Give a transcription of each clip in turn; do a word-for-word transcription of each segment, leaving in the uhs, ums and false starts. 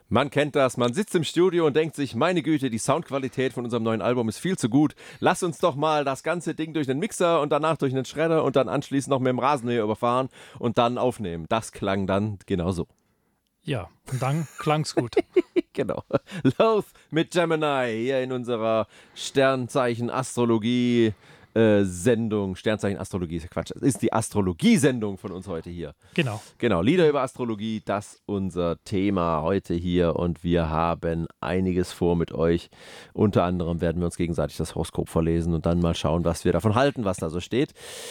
Man kennt das, man sitzt im Studio und denkt sich, meine Güte, die Soundqualität von unserem neuen Album ist viel zu gut. Lass uns doch mal das ganze Ding durch den Mixer und danach durch den Schredder und dann anschließend noch mit dem Rasenmäher überfahren und dann aufnehmen. Das klang dann genauso. Ja, und dann klang's gut. Genau. Loath mit Gemini hier in unserer Sternzeichen-Astrologie- Äh, Sendung, Sternzeichen Astrologie, Quatsch, das ist die Astrologie-Sendung von uns heute hier. Genau. Genau, Lieder über Astrologie, das ist unser Thema heute hier und wir haben einiges vor mit euch. Unter anderem werden wir uns gegenseitig das Horoskop vorlesen und dann mal schauen, was wir davon halten, was da so steht.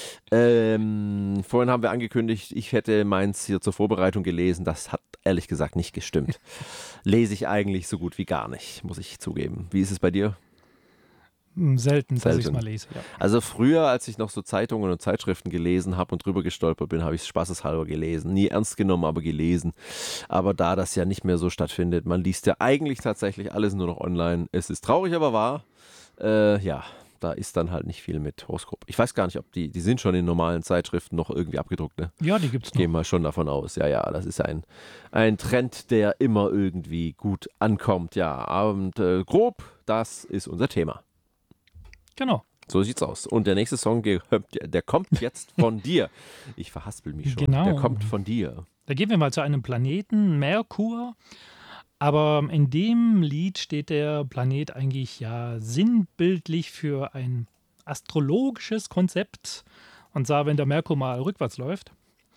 Ähm, vorhin haben wir angekündigt, ich hätte meins hier zur Vorbereitung gelesen, das hat ehrlich gesagt nicht gestimmt. Lese ich eigentlich so gut wie gar nicht, muss ich zugeben. Wie ist es bei dir? Selten, dass ich es Selten. mal lese. Ja. Also früher, als ich noch so Zeitungen und Zeitschriften gelesen habe und drüber gestolpert bin, habe ich es spaßeshalber gelesen. Nie ernst genommen, aber gelesen. Aber da das ja nicht mehr so stattfindet, man liest ja eigentlich tatsächlich alles nur noch online. Es ist traurig, aber wahr. Äh, ja, da ist dann halt nicht viel mit Horoskop. Ich weiß gar nicht, ob die, die sind schon in normalen Zeitschriften noch irgendwie abgedruckt, ne? Ja, die gibt's Ich noch. gehe mal schon davon aus. Ja, ja, das ist ein, ein Trend, der immer irgendwie gut ankommt. Ja, und äh, grob, das ist unser Thema. Genau. So sieht's aus. Und der nächste Song, der, der kommt jetzt von dir. Ich verhaspel mich schon. Genau. Der kommt von dir. Da gehen wir mal zu einem Planeten, Merkur. Aber in dem Lied steht der Planet eigentlich ja sinnbildlich für ein astrologisches Konzept. Und zwar, wenn der Merkur mal rückwärts läuft,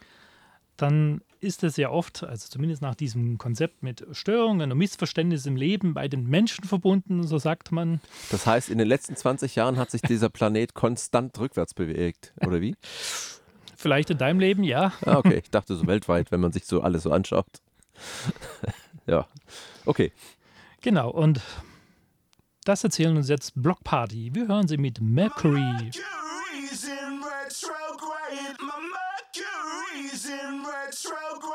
dann ist es ja oft, also zumindest nach diesem Konzept, mit Störungen und Missverständnissen im Leben bei den Menschen verbunden, so sagt man. Das heißt, in den letzten zwanzig Jahren hat sich dieser Planet konstant rückwärts bewegt, oder wie? Vielleicht in deinem Leben, ja. Ah, okay, ich dachte so weltweit, wenn man sich so alles so anschaut. Ja, okay. Genau, und das erzählen uns jetzt Block Party. Wir hören sie mit Mercury. Mercury's in retrograde. My Mercury's in retrograde.